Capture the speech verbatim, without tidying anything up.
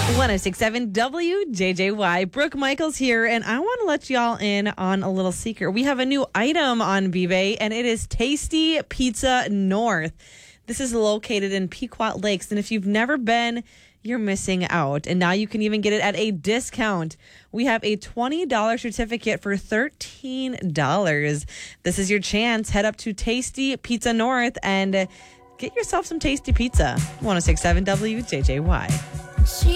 one oh six point seven W J J Y. Brooke Michaels here, and I want to let y'all in on a little secret. We have a new item on B-Bay, and it is Tasty Pizza North. This is located in Pequot Lakes, and if you've never been, you're missing out. And now you can even get it at a discount. We have a twenty dollars certificate for thirteen dollars. This is your chance. Head up to Tasty Pizza North and get yourself some tasty pizza. one oh six point seven W J J Y. She